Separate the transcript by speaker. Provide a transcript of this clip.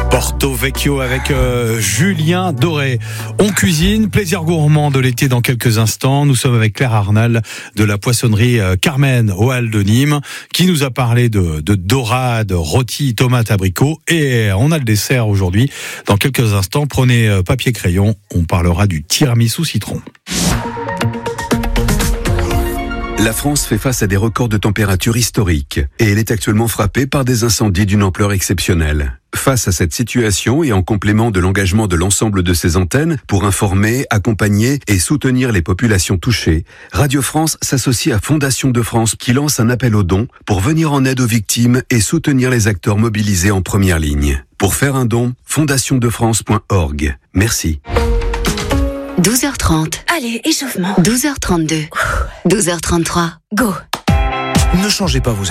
Speaker 1: Porto Vecchio avec Julien Doré. On cuisine, plaisir gourmand de l'été dans quelques instants. Nous sommes avec Claire Arnal de la poissonnerie Carmen aux Halles de Nîmes qui nous a parlé de dorade, rôti, tomate, abricot et on a le dessert aujourd'hui. Dans quelques instants, prenez papier crayon, on parlera du tiramisu citron.
Speaker 2: La France fait face à des records de température historiques et elle est actuellement frappée par des incendies d'une ampleur exceptionnelle. Face à cette situation et en complément de l'engagement de l'ensemble de ses antennes pour informer, accompagner et soutenir les populations touchées, Radio France s'associe à Fondation de France qui lance un appel aux dons pour venir en aide aux victimes et soutenir les acteurs mobilisés en première ligne. Pour faire un don, fondationdefrance.org. Merci.
Speaker 3: 12h30.
Speaker 4: Allez, échauffement.
Speaker 3: 12h32. 12h33.
Speaker 4: Go.
Speaker 5: Ne changez pas vos